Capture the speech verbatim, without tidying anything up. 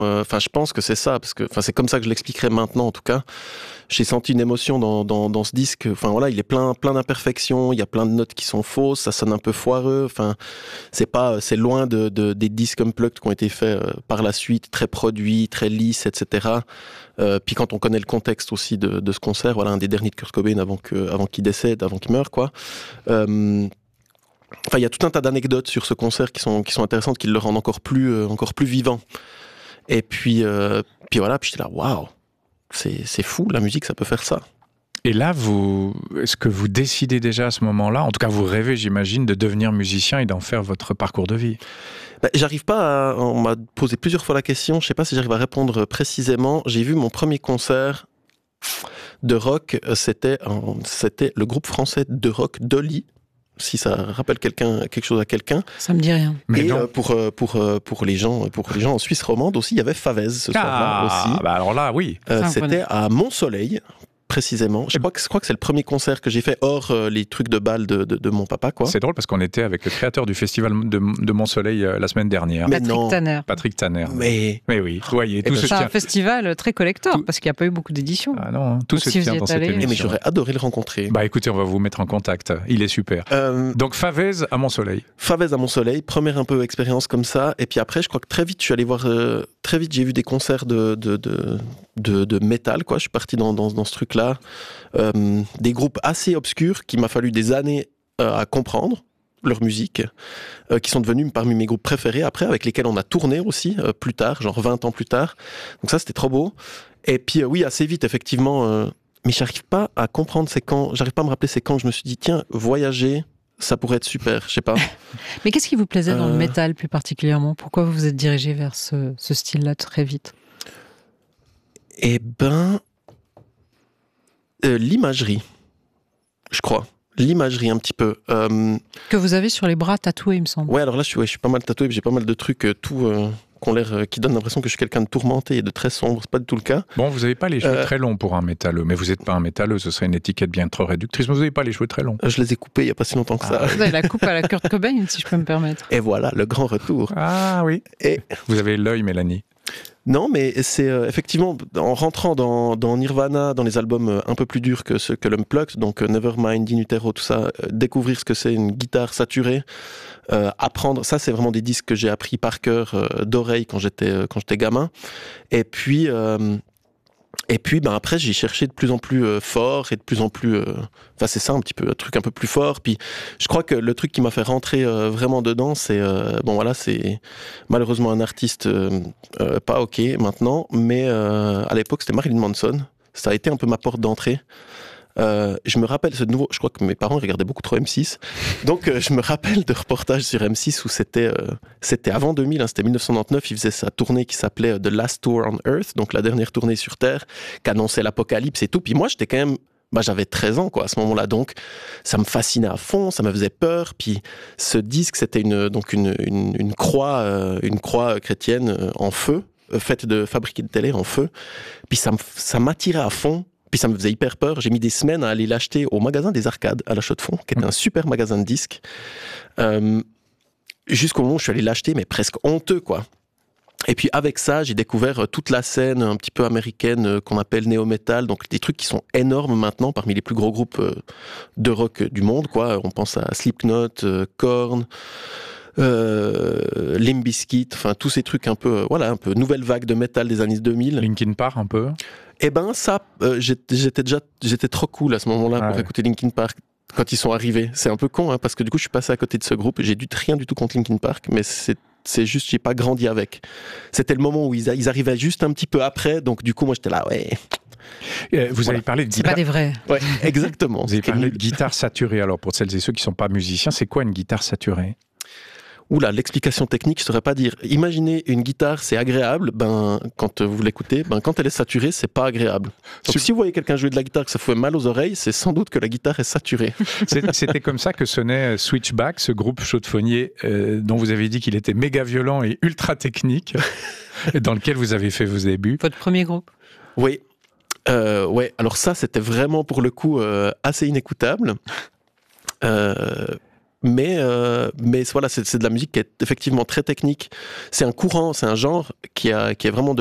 Enfin, euh, je pense que c'est ça, parce que, enfin, c'est comme ça que je l'expliquerai maintenant, en tout cas. J'ai senti une émotion dans, dans, dans ce disque. Enfin, voilà, il est plein, plein d'imperfections. Il y a plein de notes qui sont fausses. Ça sonne un peu foireux. Enfin, c'est pas, c'est loin de, de des disques unplugged qui ont été faits euh, par la suite, très produits, très lisses, et cetera. Euh, puis quand on connaît le contexte aussi de, de ce concert, voilà, un des derniers de Kurt Cobain avant que, avant qu'il décède, avant qu'il meure, quoi. Euh, Enfin, il y a tout un tas d'anecdotes sur ce concert qui sont qui sont intéressantes, qui le rendent encore plus euh, encore plus vivant. Et puis euh, puis voilà, puis j'étais là, waouh, c'est c'est fou, la musique, ça peut faire ça. Et là, vous, est-ce que vous décidez déjà à ce moment-là, en tout cas vous rêvez, j'imagine, de devenir musicien et d'en faire votre parcours de vie? Ben, j'arrive pas à, on m'a posé plusieurs fois la question, je sais pas si j'arrive à répondre précisément. J'ai vu mon premier concert de rock, c'était c'était le groupe français de rock Dolly. Si ça rappelle quelqu'un, quelque chose à quelqu'un. Ça me dit rien. Mais et euh, pour, pour, pour, les gens, pour les gens en Suisse romande aussi, il y avait Favez ce ah, soir-là aussi. Bah alors là, oui. Euh, c'était à Mont-Soleil, précisément. Je crois que, je crois que c'est le premier concert que j'ai fait hors euh, les trucs de bal de, de, de mon papa, quoi. C'est drôle parce qu'on était avec le créateur du festival de, de Mont-Soleil euh, la semaine dernière. Mais Patrick non. Tanner. Patrick Tanner. Mais, mais oui, vous voyez, tout ben, se c'est tient. un festival très collector tout... parce qu'il n'y a pas eu beaucoup d'éditions. Ah non, tout donc se si tient dans cette allé... émission. Mais j'aurais adoré le rencontrer. Bah écoutez, on va vous mettre en contact. Il est super. Euh, Donc Favez à Mont-Soleil. Favez à Mont-Soleil, première un peu expérience comme ça. Et puis après, je crois que très vite, je suis allé voir. Euh, très vite, j'ai vu des concerts de de de de, de métal, quoi. Je suis parti dans dans, dans ce truc-là. Euh, des groupes assez obscurs qui m'a fallu des années euh, à comprendre leur musique, euh, qui sont devenus parmi mes groupes préférés après, avec lesquels on a tourné aussi euh, plus tard, genre vingt ans plus tard. Donc ça, c'était trop beau. Et puis euh, oui, assez vite, effectivement, euh, mais j'arrive pas à comprendre c'est quand, j'arrive pas à me rappeler c'est quand je me suis dit, tiens, voyager, ça pourrait être super, je sais pas. Mais qu'est-ce qui vous plaisait dans euh... le métal plus particulièrement? Pourquoi vous vous êtes dirigé vers ce, ce style-là très vite? Eh ben, euh, l'imagerie, je crois. L'imagerie un petit peu. Euh... Que vous avez sur les bras tatoués, il me semble. Ouais, alors là, je suis, ouais, je suis pas mal tatoué, j'ai pas mal de trucs, euh, tout, euh, qu'on l'air, euh, qui donnent l'impression que je suis quelqu'un de tourmenté et de très sombre. C'est pas du tout le cas. Bon, vous avez pas les cheveux euh... très longs pour un métalleux, mais vous n'êtes pas un métalleux, ce serait une étiquette bien trop réductrice. Mais vous n'avez pas les cheveux très longs. Je les ai coupés il y a pas si longtemps que ça. Ah, vous avez la coupe à la Kurt Cobain, si je peux me permettre. Et voilà, le grand retour. Ah oui. Et vous avez l'œil, Mélanie. Non, mais c'est euh, effectivement, en rentrant dans, dans Nirvana, dans les albums euh, un peu plus durs que, ce, que l'Unplugged, donc euh, Nevermind, In Utero, tout ça, euh, découvrir ce que c'est une guitare saturée, euh, apprendre, ça c'est vraiment des disques que j'ai appris par cœur euh, d'oreille quand j'étais, euh, quand j'étais gamin. Et puis, euh, et puis ben, après j'ai cherché de plus en plus euh, fort et de plus en plus... Euh, enfin c'est ça un petit peu, un truc un peu plus fort. Puis je crois que le truc qui m'a fait rentrer euh, vraiment dedans, c'est... Euh, bon voilà, c'est malheureusement un artiste euh, euh, pas ok maintenant, mais euh, à l'époque c'était Marilyn Manson. Ça a été un peu ma porte d'entrée. Euh, je me rappelle ce nouveau, je crois que mes parents regardaient beaucoup trop M six, donc euh, je me rappelle de reportages sur M six où c'était euh, c'était avant deux mille, hein, c'était dix-neuf cent quatre-vingt-dix-neuf, il faisait sa tournée qui s'appelait The Last Tour on Earth, donc la dernière tournée sur Terre, qui annonçait l'apocalypse et tout. Puis moi j'étais quand même, bah j'avais treize ans quoi à ce moment-là, donc ça me fascinait à fond, ça me faisait peur. Puis ce disque c'était une donc une une, une croix euh, une croix chrétienne euh, en feu, euh, faite de fabriquée de télé en feu. Puis ça me ça m'attirait à fond. Puis ça me faisait hyper peur. J'ai mis des semaines à aller l'acheter au magasin des Arcades à La Chaux-de-Fonds, qui était un super magasin de disques. Euh, jusqu'au moment où je suis allé l'acheter, mais presque honteux, quoi. Et puis avec ça, j'ai découvert toute la scène un petit peu américaine qu'on appelle néo-metal, donc des trucs qui sont énormes maintenant, parmi les plus gros groupes de rock du monde, quoi. On pense à Slipknot, Korn, euh, Limp Bizkit, enfin tous ces trucs un peu, voilà, un peu nouvelle vague de métal des années deux mille. Linkin Park un peu. Eh ben ça, euh, j'étais, j'étais déjà, j'étais trop cool à ce moment-là ah pour ouais. écouter Linkin Park quand ils sont arrivés. C'est un peu con, hein, parce que du coup je suis passé à côté de ce groupe. J'ai dû rien du tout contre Linkin Park, mais c'est c'est juste j'ai pas grandi avec. C'était le moment où ils, ils arrivaient juste un petit peu après, donc du coup moi j'étais là, ouais. Euh, vous voilà. avez parlé de C'est guitare. pas des vrais. Ouais, exactement. Vous avez parlé de guitare saturée. Alors pour celles et ceux qui sont pas musiciens, c'est quoi une guitare saturée? Oula, l'explication technique, je saurais pas dire. Imaginez une guitare, c'est agréable. Ben, quand vous l'écoutez, ben, quand elle est saturée, c'est pas agréable. Donc, si vous voyez quelqu'un jouer de la guitare que ça fait mal aux oreilles, c'est sans doute que la guitare est saturée. C'était comme ça que sonnait Switchback, ce groupe chaudefonnier euh, dont vous avez dit qu'il était méga violent et ultra technique, dans lequel vous avez fait vos débuts. Votre premier groupe? Oui. Euh, ouais. Alors ça, c'était vraiment pour le coup euh, assez inécoutable. Euh, mais euh, mais voilà, c'est, c'est de la musique qui est effectivement très technique. C'est un courant, c'est un genre qui a qui est vraiment de